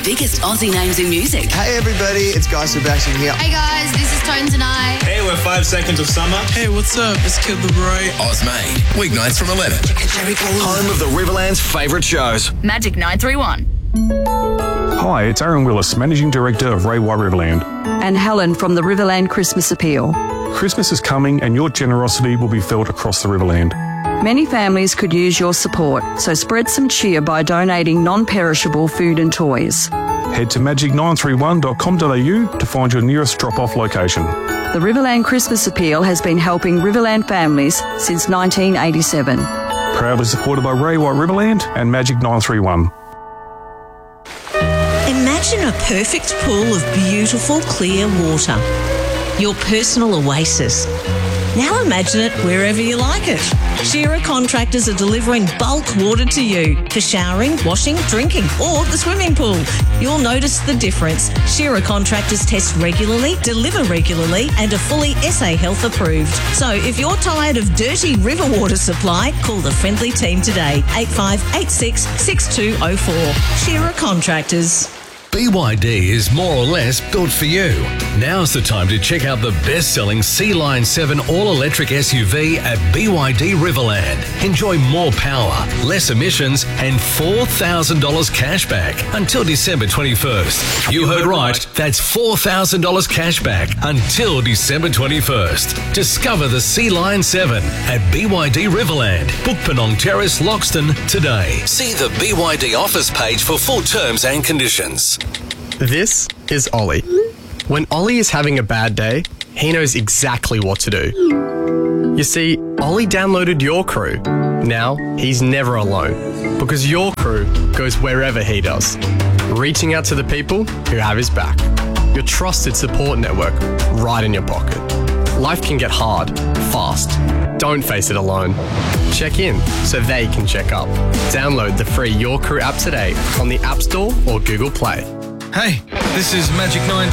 biggest Aussie names in music. Hey everybody, it's Guy Sebastian here. Hey guys, this is Tones and I. Hey, we're 5 Seconds of Summer. Hey, what's up? It's Kid Laroi. Ozmade, weeknights from 11. Home of the Riverland's favourite shows. Magic 931. Hi, it's Aaron Willis, Managing Director of Ray White Riverland. And Helen from the Riverland Christmas Appeal. Christmas is coming and your generosity will be felt across the Riverland. Many families could use your support, so spread some cheer by donating non-perishable food and toys. Head to magic931.com.au to find your nearest drop-off location. The Riverland Christmas Appeal has been helping Riverland families since 1987. Proudly supported by Ray White Riverland and Magic 931. Imagine a perfect pool of beautiful, clear water. Your personal oasis. Now imagine it wherever you like it. Shearer Contractors are delivering bulk water to you for showering, washing, drinking, or the swimming pool. You'll notice the difference. Shearer Contractors test regularly, deliver regularly, and are fully SA Health approved. So if you're tired of dirty river water supply, call the friendly team today. 8586 6204. Shearer Contractors. BYD is more or less built for you. Now's the time to check out the best-selling Sea Line 7 all-electric SUV at BYD Riverland. Enjoy more power, less emissions, and $4,000 cash back until December 21st. You heard right, that's $4,000 cash back until December 21st. Discover the Sea Line 7 at BYD Riverland, Book Penong Terrace, Loxton today. See the BYD office page for full terms and conditions. This is Ollie. When Ollie is having a bad day, he knows exactly what to do. You see, Ollie downloaded Your Crew. Now, he's never alone, because Your Crew goes wherever he does, reaching out to the people who have his back. Your trusted support network right in your pocket. Life can get hard, fast. Don't face it alone. Check in so they can check up. Download the free Your Crew app today on the App Store or Google Play. Hey, this is Magic 931.